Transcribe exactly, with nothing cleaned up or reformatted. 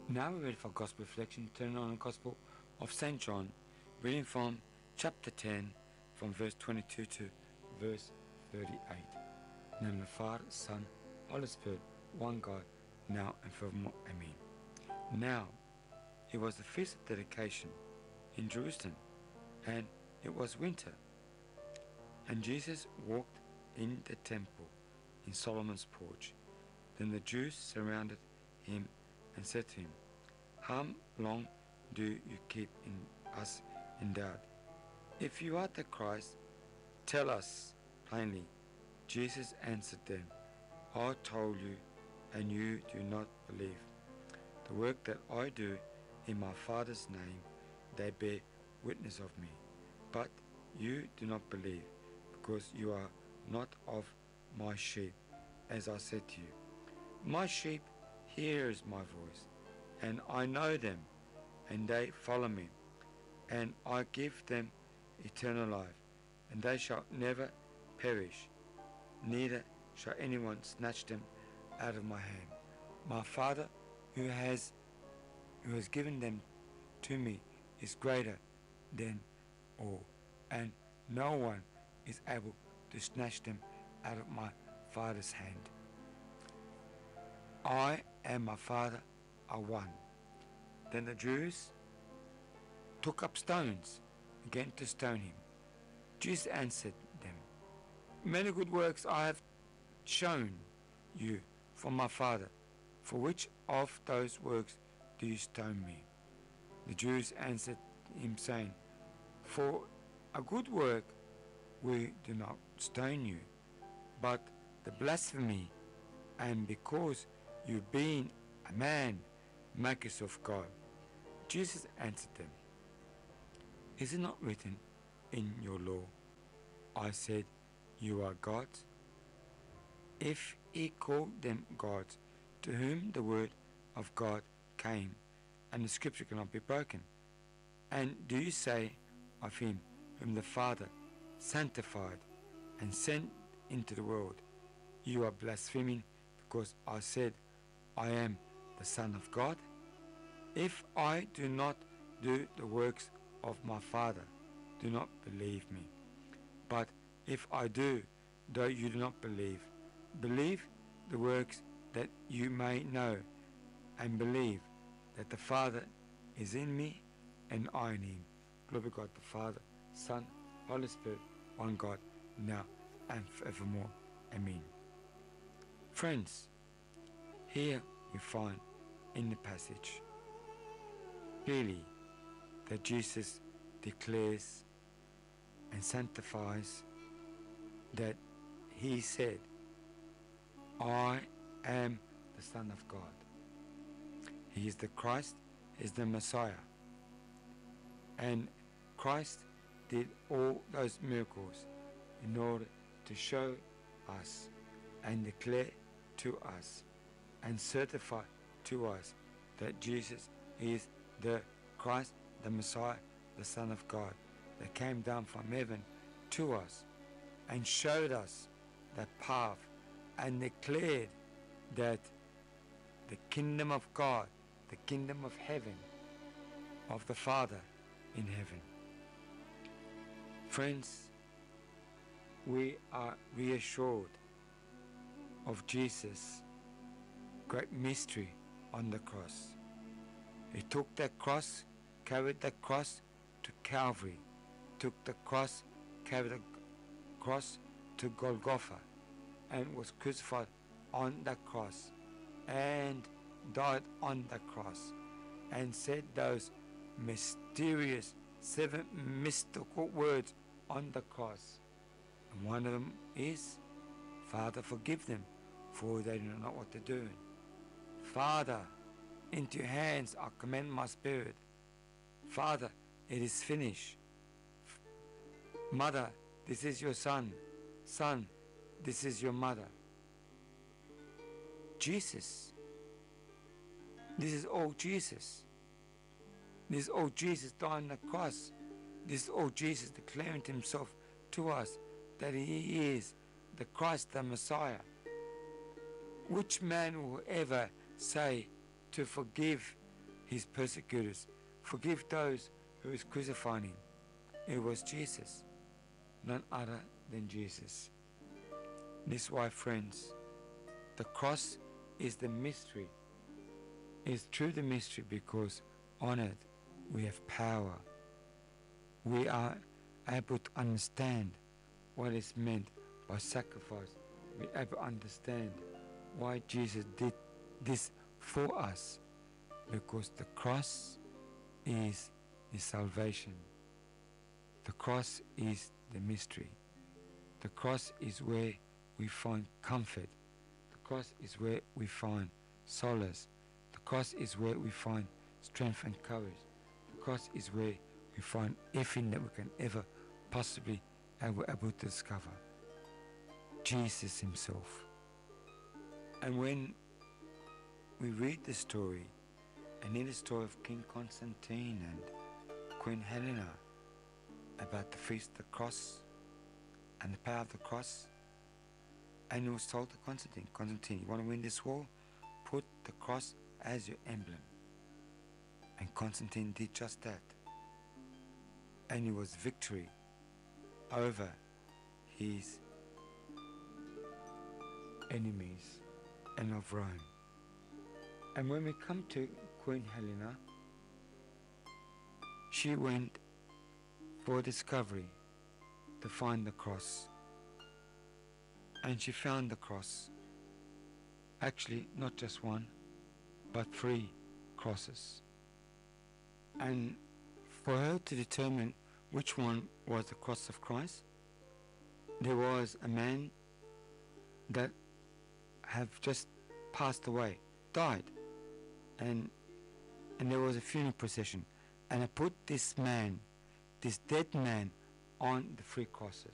Now we're ready for Gospel Reflection, turning on the Gospel of Saint John, reading from chapter ten, from verse twenty-two to verse thirty-eight. In the name of the Father, Son, Holy Spirit, one God, now and forevermore. Amen. Now, it was the feast of dedication in Jerusalem, and it was winter. And Jesus walked in the temple in Solomon's porch. Then the Jews surrounded him and said to him, "How long do you keep in us in doubt? If you are the Christ, tell us plainly." Jesus answered them, "I told you, and you do not believe. The work that I do in my Father's name, they bear witness of me. But you do not believe, because you are not of my sheep, as I said to you. My sheep hears my voice, and I know them, and they follow me, and I give them eternal life, and they shall never perish, neither shall anyone snatch them out of my hand. My Father, who has who has given them to me, is greater than all, and no one is able to snatch them out of my Father's hand. I and my Father are one." Then the Jews took up stones again to stone him. Jesus answered them, "Many good works I have shown you from my Father. For which of those works do you stone me?" The Jews answered him, saying, "For a good work we do not stone you, but the blasphemy, and because you being a man make yourself God." Jesus answered them, "Is it not written in your law, I said you are gods? If he called them gods, to whom the word of God came, and the scripture cannot be broken, and do you say of him whom the Father sanctified and sent into the world, you are blaspheming because I said I am the Son of God? If I do not do the works of my Father, do not believe me. But if I do, though you do not believe, believe the works, that you may know and believe that the Father is in me and I in him. Glory to God the Father, Son, Holy Spirit, one God, now and forevermore. Amen. Friends, here we find in the passage clearly that Jesus declares and sanctifies that he said, "I am the Son of God." He is the Christ, is the Messiah. And Christ did all those miracles in order to show us and declare to us and certify to us that Jesus is the Christ, the Messiah, the Son of God, that came down from heaven to us and showed us the path and declared that the kingdom of God, the kingdom of heaven, of the Father in heaven. Friends, we are reassured of Jesus' great mystery on the cross. He took that cross, carried that cross to Calvary, took the cross, carried the cross to Golgotha, and was crucified on that cross, and died on that cross, and said those mysterious seven mystical words on the cross. And one of them is, "Father, forgive them, for they do not know what they're doing." "Father, into your hands I commend my spirit." "Father, it is finished." "Mother, this is your son." "Son, this is your mother." Jesus. This is all Jesus. This is all Jesus dying on the cross. This is all Jesus declaring to himself to us that he is the Christ, the Messiah. Which man will ever say to forgive his persecutors. Forgive those who is crucifying him. It was Jesus, none other than Jesus. This is why, friends, the cross is the mystery. It's true the mystery because on it we have power. We are able to understand what is meant by sacrifice. We are able to understand why Jesus did this for us, because the cross is the salvation. The cross is the mystery. The cross is where we find comfort. The cross is where we find solace. The cross is where we find strength and courage. The cross is where we find everything that we can ever possibly ever able to discover. Jesus himself. And when we read the story, and in the story of King Constantine and Queen Helena, about the feast of the cross and the power of the cross, and he was told to Constantine, Constantine, you want to win this war? Put the cross as your emblem. And Constantine did just that. And it was victory over his enemies and of Rome. And when we come to Queen Helena, she went for discovery to find the cross. And she found the cross. Actually, not just one, but three crosses. And for her to determine which one was the cross of Christ, there was a man that have just passed away, died, and and there was a funeral procession, and I put this man, this dead man, on the three crosses.